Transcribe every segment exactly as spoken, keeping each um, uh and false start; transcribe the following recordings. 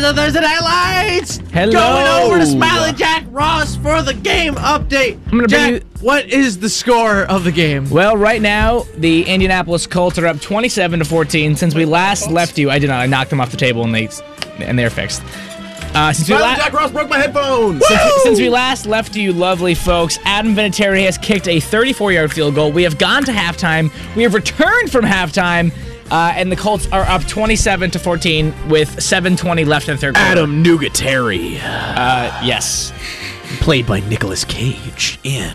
of Thursday Night Lights. Hello. Going over to Smiley Jack Ross for the game update. I'm gonna Jack, bring you- what is the score of the game? Well, right now, the Indianapolis Colts are up twenty-seven to fourteen. Since we last left you, I did not. I knocked them off the table, and they and they're fixed. Uh, since, we Smiley la- Jack Ross broke my headphones. since, since we last left you, lovely folks, Adam Vinatieri has kicked a thirty-four-yard field goal. We have gone to halftime. We have returned from halftime. Uh, and the Colts are up twenty-seven to fourteen with seven twenty left in the third quarter. Adam Nugateri, Uh, yes. played by Nicolas Cage in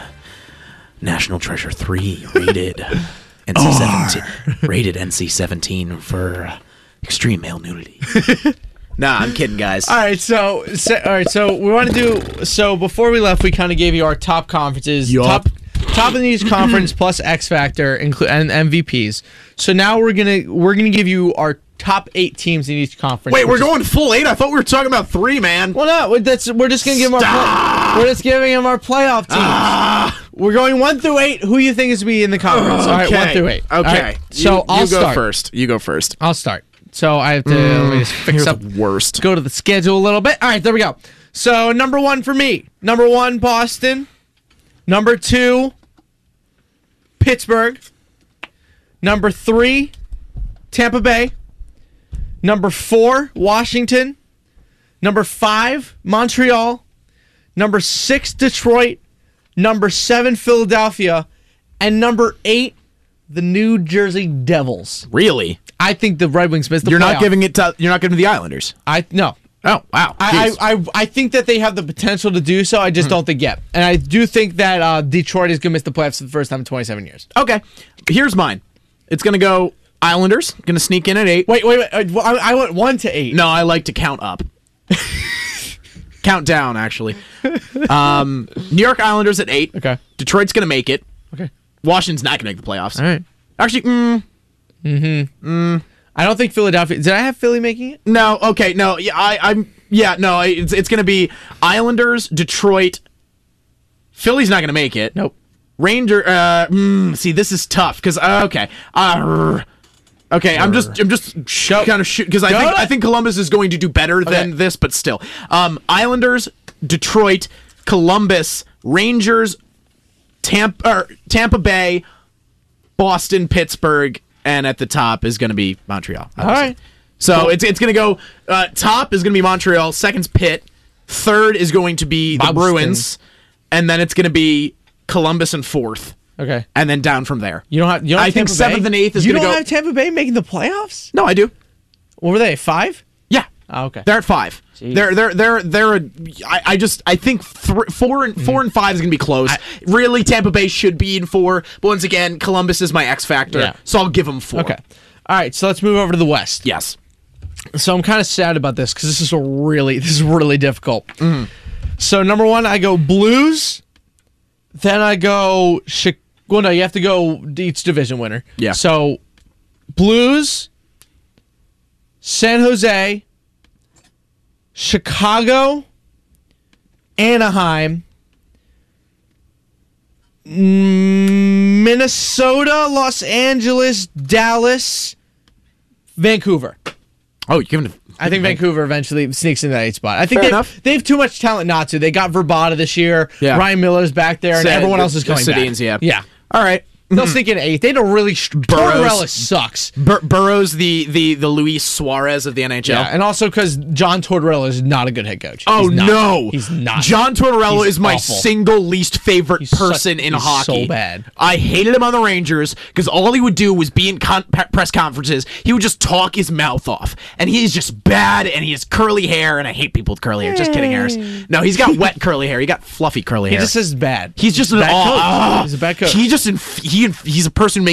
National Treasure three, rated N C seventeen, rated N C seventeen for uh, extreme male nudity. Nah, I'm kidding, guys. All right, so, so all right, so we want to do. So before we left, we kind of gave you our top conferences. Yup. Top, top of each conference plus X Factor inclu- and M V Ps. So now we're gonna we're gonna give you our top eight teams in each conference. Wait, which we're is- going full eight? I thought we were talking about three, man. Well, no, that's we're just gonna give them our Stop. play, we're just giving them our playoff teams. Ah. We're going one through eight. Who you think is to be in the conference? All right, Okay. one through eight. Okay. All right, so you, I'll you go start. first. You go first. I'll start. So I have to let me just fix You're up. the worst. Go to the schedule a little bit. All right, there we go. So number one for me. Number one, Boston. Number two, Pittsburgh. Number three, Tampa Bay. Number four, Washington. Number five, Montreal. Number six, Detroit. Number seven, Philadelphia. And number eight, the New Jersey Devils. Really? I think the Red Wings missed the You're playoff. not giving it to. You're not giving it to the Islanders. I no. Oh wow. I, Jeez. I, I I think that they have the potential to do so. I just don't think yet. And I do think that uh, Detroit is going to miss the playoffs for the first time in twenty-seven years. Okay, here's mine. It's gonna go Islanders. Gonna sneak in at eight. Wait, wait, wait. I, I went one to eight. No, I like to count up. Count down, actually. Um, New York Islanders at eight. Okay. Detroit's gonna make it. Okay. Washington's not gonna make the playoffs. All right. Actually, mm, I don't think Philadelphia. Did I have Philly making it? no. Okay, no. Yeah, I, I'm. Yeah, no. It's it's gonna be Islanders, Detroit. Philly's not gonna make it. Nope. Ranger. Uh, mm, see, this is tough because uh, okay. Uh, Okay, I'm just I'm just sh- kind of shoot because I Go. think I think Columbus is going to do better than Okay. this, but still. Um, Islanders, Detroit, Columbus, Rangers, Tampa or Tampa Bay, Boston, Pittsburgh, and at the top is going to be Montreal. All right. So Cool. it's it's going to go. Uh, top is going to be Montreal. Second's Pitt. Third is going to be the Boston. Bruins, and then it's going to be Columbus in fourth, Okay. and then down from there. You don't have. You don't I have think Tampa seventh Bay? and eighth is You gonna don't go- have Tampa Bay making the playoffs. No, I do. What were they? Five? Yeah. Oh, okay. They're at five. Jeez. They're they're they're they're. A, I, I just I think th- four and four and five is gonna be close. really, Tampa Bay should be in four, but once again, Columbus is my X factor, Yeah. so I'll give them four. Okay. All right. So let's move over to the West. Yes. So I'm kind of sad about this because this is a really this is really difficult. So number one, I go Blues. Then I go. Chi- well, no, you have to go each division winner. Yeah. So Blues, San Jose, Chicago, Anaheim, mm, Minnesota, Los Angeles, Dallas, Vancouver. Oh, you're giving. I think Vancouver eventually sneaks into that eight spot. I think Fair they enough. they have too much talent not to. They got Verbata this year. Yeah. Ryan Miller's back there, and Sa- everyone else is the coming Sedins, back. yeah. yeah. All right. They'll sneak in eight. They don't really. Sh- Tortorella sucks. Bur- Burrow's the the the Luis Suarez of the N H L. Yeah, and also because John Tortorella is not a good head coach. Oh He's not. no, he's not. John Tortorella He's is my awful. single least favorite He's person such- in he's hockey. so bad. I hated him on the Rangers because all he would do was be in con- pe- press conferences. He would just talk his mouth off, and he's just bad. And he has curly hair, and I hate people with curly hair. Just kidding, Harris. No, he's got wet curly hair. He got fluffy curly He hair. just is bad. He's just an bad aw- coach. ah. He's a bad coach. He just inf- he inf- he's a person who